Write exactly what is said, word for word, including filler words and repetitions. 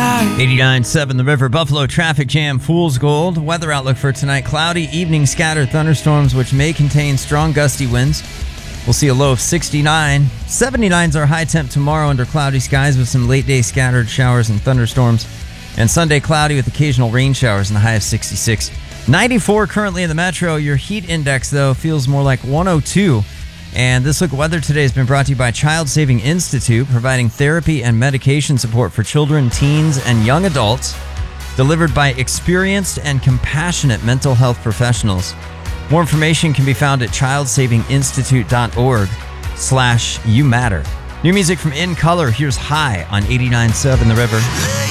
eighty-nine point seven The River. Buffalo traffic jam, fool's gold. Weather outlook for tonight: cloudy, evening scattered thunderstorms which may contain strong gusty winds. We'll see a low of sixty-nine. seventy-nine is our high temp tomorrow under cloudy skies with some late day scattered showers and thunderstorms. And Sunday cloudy with occasional rain showers and a high of sixty-six. ninety-four currently in the metro. Your heat index, though, feels more like one oh two. And this look at weather today has been brought to you by Child Saving Institute, providing therapy and medication support for children, teens, and young adults, delivered by experienced and compassionate mental health professionals. More information can be found at childsavinginstitute.org slash you matter. New music from In Color. Here's High on eighty-nine point seven The River.